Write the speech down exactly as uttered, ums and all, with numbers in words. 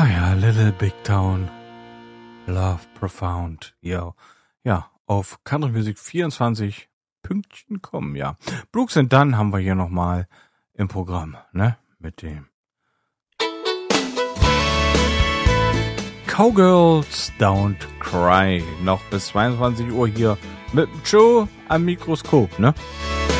Ah ja, Little Big Town, Love Profound. Ja, ja, auf Country Music vierundzwanzig Pünktchen kommen, ja. Brooks and Dunn haben wir hier nochmal im Programm, ne? Mit dem Cowgirls Don't Cry. Noch bis zweiundzwanzig Uhr hier mit Joe am Mikroskop, ne?